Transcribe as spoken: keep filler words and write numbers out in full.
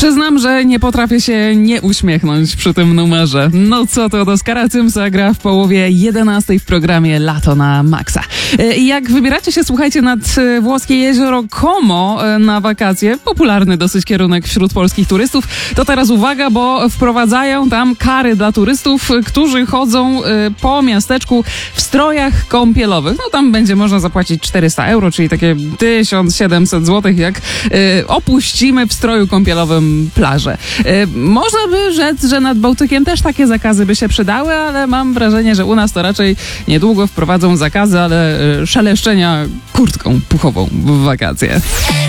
Przyznam, że nie potrafię się nie uśmiechnąć przy tym numerze. No co to, Oskara Tymsa gra w połowie jedenastej w programie Lato na Maxa. I jak wybieracie się, słuchajcie, nad włoskie jezioro Como na wakacje, popularny dosyć kierunek wśród polskich turystów, to teraz uwaga, bo wprowadzają tam kary dla turystów, którzy chodzą po miasteczku w strojach kąpielowych. No tam będzie można zapłacić czterysta euro, czyli takie tysiąc siedemset złotych, jak opuścimy w stroju kąpielowym plażę. Można by rzec, że nad Bałtykiem też takie zakazy by się przydały, ale mam wrażenie, że u nas to raczej niedługo wprowadzą zakazy, ale szeleszczenia kurtką puchową w wakacje.